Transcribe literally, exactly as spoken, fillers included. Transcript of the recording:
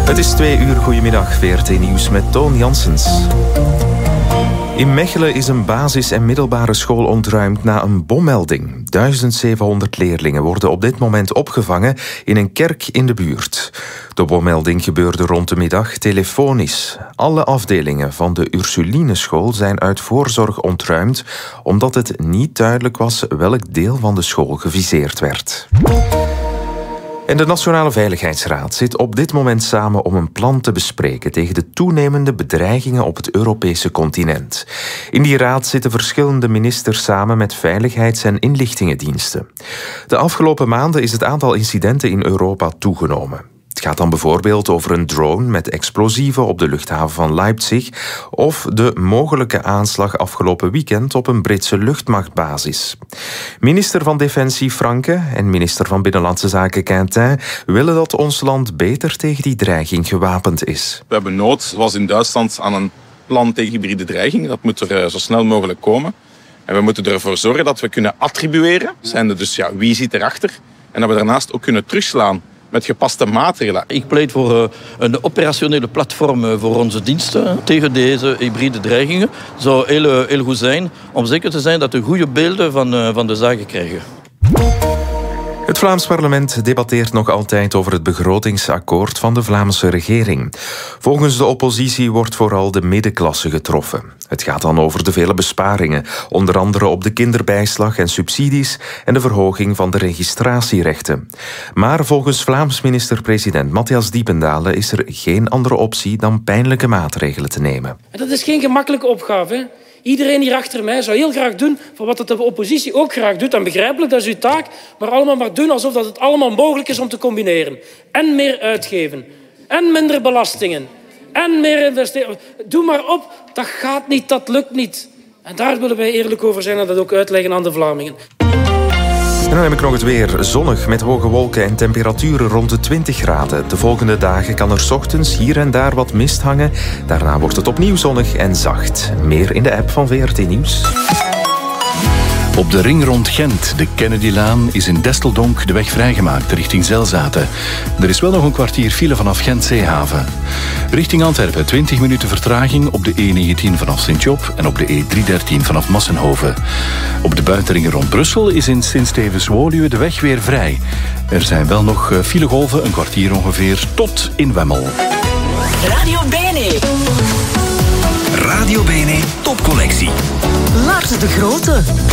Het is twee uur. Goedemiddag, V R T Nieuws met Toon Janssens. In Mechelen is een basis- en middelbare school ontruimd na een bommelding. duizend zevenhonderd leerlingen worden op dit moment opgevangen in een kerk in de buurt. De bommelding gebeurde rond de middag telefonisch. Alle afdelingen van de Ursulineschool zijn uit voorzorg ontruimd, omdat het niet duidelijk was welk deel van de school geviseerd werd. En de Nationale Veiligheidsraad zit op dit moment samen om een plan te bespreken tegen de toenemende bedreigingen op het Europese continent. In die raad zitten verschillende ministers samen met veiligheids- en inlichtingendiensten. De afgelopen maanden is het aantal incidenten in Europa toegenomen. Het gaat dan bijvoorbeeld over een drone met explosieven op de luchthaven van Leipzig of de mogelijke aanslag afgelopen weekend op een Britse luchtmachtbasis. Minister van Defensie Franke en minister van Binnenlandse Zaken Quintin willen dat ons land beter tegen die dreiging gewapend is. We hebben nood, zoals in Duitsland, aan een plan tegen hybride dreiging. Dat moet er zo snel mogelijk komen. En we moeten ervoor zorgen dat we kunnen attribueren. Zijn er dus ja, wie zit erachter? En dat we daarnaast ook kunnen terugslaan met gepaste maatregelen. Ik pleit voor uh, een operationele platform uh, voor onze diensten tegen deze hybride dreigingen. Het zou heel, uh, heel goed zijn om zeker te zijn dat we goede beelden van, uh, van de zaken krijgen. Het Vlaams parlement debatteert nog altijd over het begrotingsakkoord van de Vlaamse regering. Volgens de oppositie wordt vooral de middenklasse getroffen. Het gaat dan over de vele besparingen, onder andere op de kinderbijslag en subsidies en de verhoging van de registratierechten. Maar volgens Vlaams minister-president Matthias Diependalen is er geen andere optie dan pijnlijke maatregelen te nemen. Dat is geen gemakkelijke opgave, hè? Iedereen hier achter mij zou heel graag doen voor wat de oppositie ook graag doet. En begrijpelijk, dat is uw taak. Maar allemaal maar doen alsof dat het allemaal mogelijk is om te combineren. En meer uitgeven. En minder belastingen. En meer investeren. Doe maar op. Dat gaat niet, dat lukt niet. En daar willen wij eerlijk over zijn en dat ook uitleggen aan de Vlamingen. En dan heb ik nog het weer. Zonnig met hoge wolken en temperaturen rond de twintig graden. De volgende dagen kan er 's ochtends hier en daar wat mist hangen. Daarna wordt het opnieuw zonnig en zacht. Meer in de app van V R T Nieuws. Op de ring rond Gent, de Kennedylaan, is in Desteldonk de weg vrijgemaakt richting Zelzaten. Er is wel nog een kwartier file vanaf Gent-Zeehaven. Richting Antwerpen twintig minuten vertraging op de E negentien vanaf Sint-Job en op de E driehonderddertien vanaf Massenhoven. Op de buitenringen rond Brussel is in Sint-Stevens-Woluwe de weg weer vrij. Er zijn wel nog filegolven, een kwartier ongeveer, tot in Wemmel. Radio Bene. Radio Bene Topcollectie. Lars de Grote.